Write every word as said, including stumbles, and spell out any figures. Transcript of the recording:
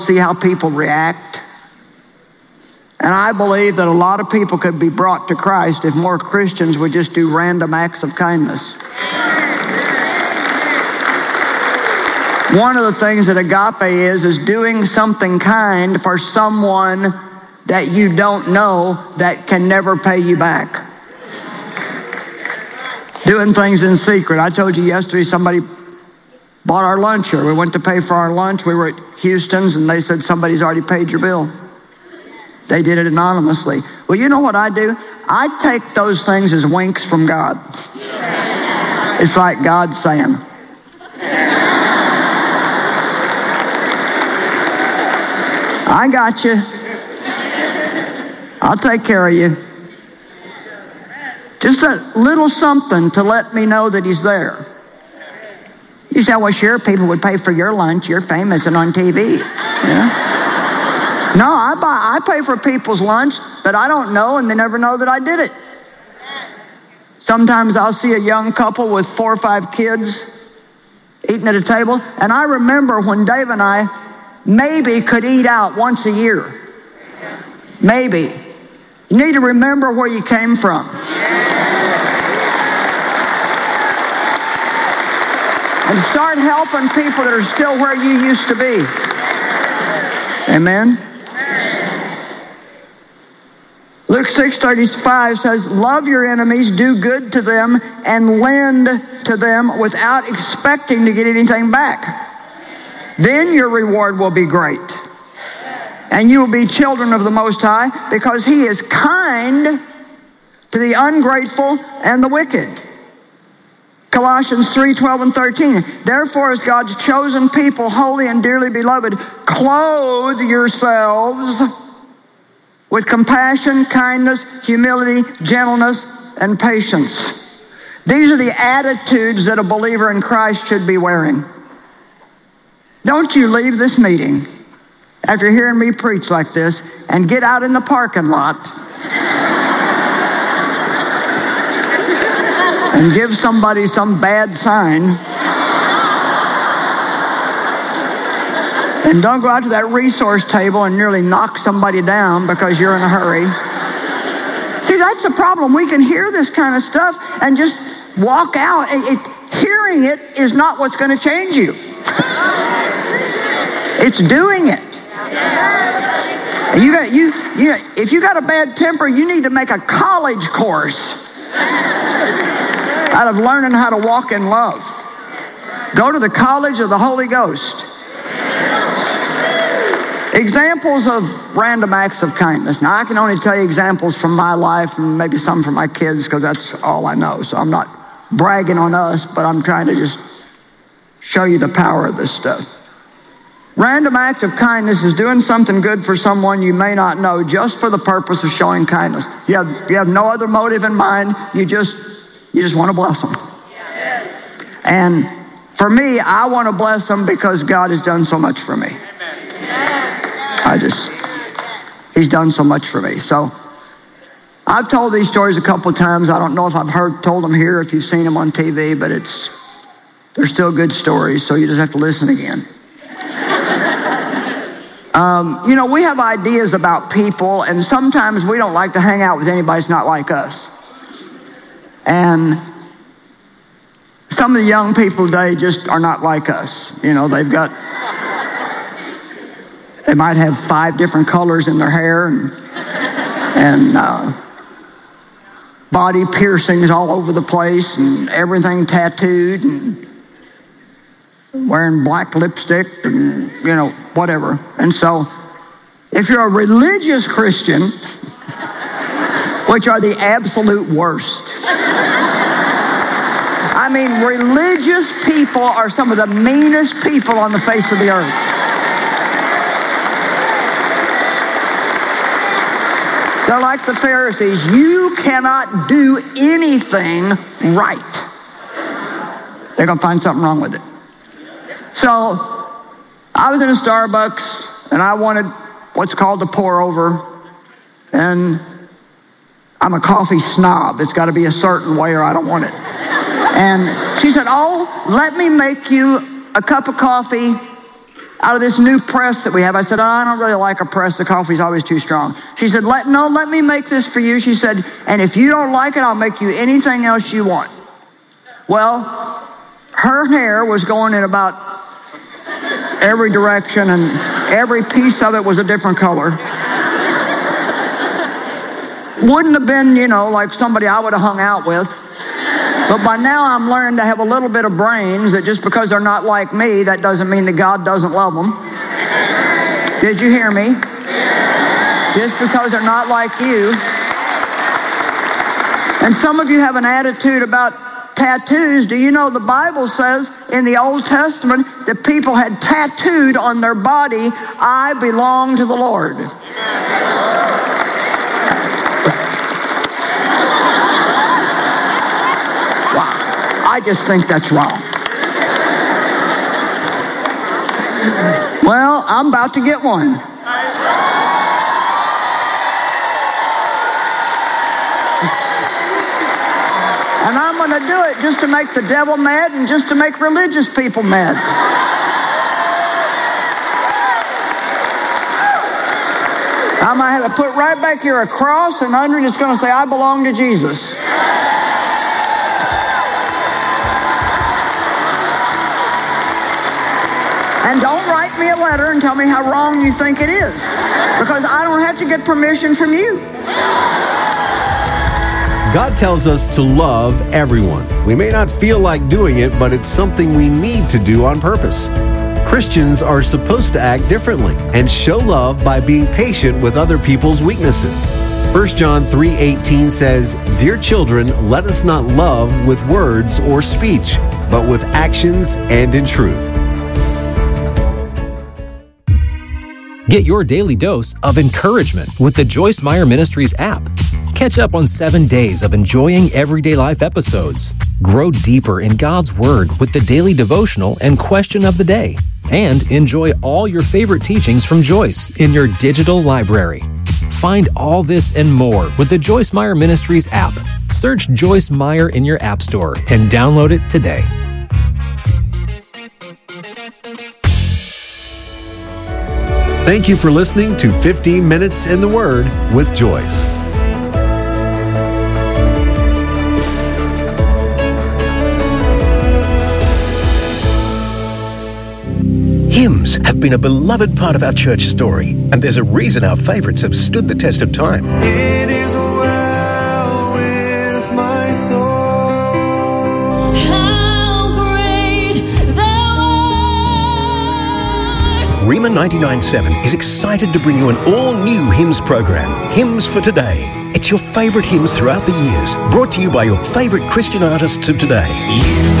see how people react. And I believe that a lot of people could be brought to Christ if more Christians would just do random acts of kindness. One of the things that agape is, is doing something kind for someone that you don't know that can never pay you back. Doing things in secret. I told you yesterday somebody bought our lunch here. We went to pay for our lunch. We were at Houston's and they said, somebody's already paid your bill. They did it anonymously. Well, you know what I do? I take those things as winks from God. It's like God saying, I got you. I'll take care of you. Just a little something to let me know that he's there. You say, well, sure, people would pay for your lunch. You're famous and on T V. Yeah? No, I buy, I pay for people's lunch that I don't know and they never know that I did it. Sometimes I'll see a young couple with four or five kids eating at a table. And I remember when Dave and I maybe could eat out once a year. Maybe. You need to remember where you came from. And start helping people that are still where you used to be. Amen. Luke six thirty-five says, love your enemies, do good to them, and lend to them without expecting to get anything back. Then your reward will be great. And you will be children of the Most High, because he is kind to the ungrateful and the wicked. Colossians three twelve and thirteen. Therefore, as God's chosen people, holy and dearly beloved, clothe yourselves with compassion, kindness, humility, gentleness, and patience. These are the attitudes that a believer in Christ should be wearing. Don't you leave this meeting after hearing me preach like this and get out in the parking lot and give somebody some bad sign. And don't go out to that resource table and nearly knock somebody down because you're in a hurry. See, that's the problem. We can hear this kind of stuff and just walk out. It, it, hearing it is not what's going to change you. It's doing it. You got, you, you, if you got a bad temper, you need to make a college course out of learning how to walk in love. Go to the College of the Holy Ghost. Examples of random acts of kindness. Now, I can only tell you examples from my life and maybe some from my kids because that's all I know. So I'm not bragging on us, but I'm trying to just show you the power of this stuff. Random act of kindness is doing something good for someone you may not know just for the purpose of showing kindness. You have, you have no other motive in mind. You just, you just want to bless them. Yes. And for me, I want to bless them because God has done so much for me. I just, he's done so much for me. So I've told these stories a couple of times. I don't know if I've heard told them here, if you've seen them on T V, but it's, they're still good stories, so you just have to listen again. Um, you know, we have ideas about people, and sometimes we don't like to hang out with anybody that's not like us. And some of the young people today just are not like us. You know, they've got, they might have five different colors in their hair and, and uh, body piercings all over the place and everything tattooed and wearing black lipstick and, you know, whatever. And so if you're a religious Christian, which are the absolute worst. I mean, religious people are some of the meanest people on the face of the earth. They're like the Pharisees. You cannot do anything right. They're going to find something wrong with it. So I was in a Starbucks and I wanted what's called a pour over, and I'm a coffee snob. It's got to be a certain way or I don't want it. And she said, oh, let me make you a cup of coffee out of this new press that we have. I said, oh, I don't really like a press. The coffee's always too strong. She said, let, no, let me make this for you. She said, and if you don't like it, I'll make you anything else you want. Well, her hair was going in about every direction, and every piece of it was a different color. Wouldn't have been, you know, like somebody I would have hung out with. But by now I'm learning to have a little bit of brains, that just because they're not like me, that doesn't mean that God doesn't love them. Did you hear me? Just because they're not like you. And some of you have an attitude about tattoos. Do you know the Bible says in the Old Testament that people had tattooed on their body, I belong to the Lord. I just think that's wrong. Well, I'm about to get one. And I'm going to do it just to make the devil mad and just to make religious people mad. I might have to put right back here a cross, and under it it's going to say, I belong to Jesus. And don't write me a letter and tell me how wrong you think it is, because I don't have to get permission from you. God tells us to love everyone. We may not feel like doing it, but it's something we need to do on purpose. Christians are supposed to act differently and show love by being patient with other people's weaknesses. First John three eighteen says, Dear children, let us not love with words or speech, but with actions and in truth. Get your daily dose of encouragement with the Joyce Meyer Ministries app. Catch up on seven days of enjoying everyday life episodes. Grow deeper in God's Word with the daily devotional and question of the day. And enjoy all your favorite teachings from Joyce in your digital library. Find all this and more with the Joyce Meyer Ministries app. Search Joyce Meyer in your app store and download it today. Thank you for listening to fifteen minutes in the Word with Joyce. Hymns have been a beloved part of our church story, and there's a reason our favorites have stood the test of time. It is well with my soul. How great thou art. Rhema ninety-nine point seven is excited to bring you an all-new hymns program, Hymns for Today. It's your favorite hymns throughout the years, brought to you by your favorite Christian artists of today. You